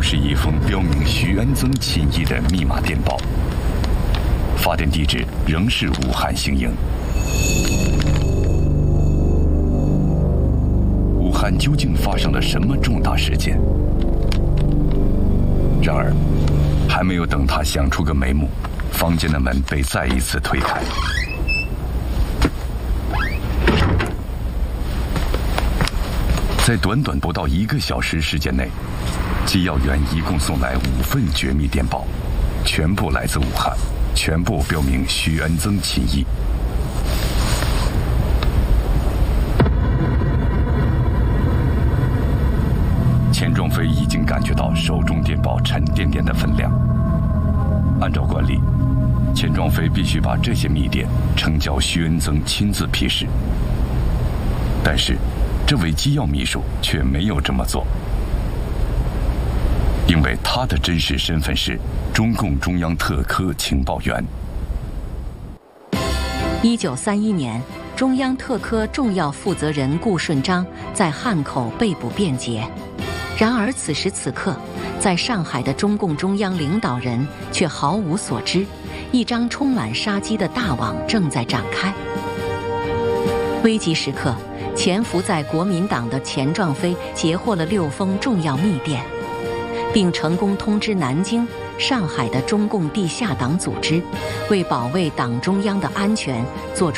是一封标明徐恩曾亲译的密码电报，发电地址仍是武汉兴营。武汉究竟发生了什么重大事件？然而，还没有等他想出个眉目，房间的门被再一次推开。在短短不到1个小时时间内，机要员一共送来5份绝密电报，全部来自武汉，全部标明徐恩曾亲译。钱壮飞已经感觉到手中电报沉甸甸的分量。按照惯例，钱壮飞必须把这些密电呈交徐恩曾亲自批示。但是，这位机要秘书却没有这么做，因为他的真实身份是中共中央特科情报员。 1931年，中央特科重要负责人顾顺章在汉口被捕辩解。然而此时此刻，在上海的中共中央领导人却毫无所知，一张充满杀机的大网正在展开。危急时刻，潜伏在国民党的钱壮飞截获了6封重要密电，并成功通知南京、上海的中共地下党组织，为保卫党中央的安全做出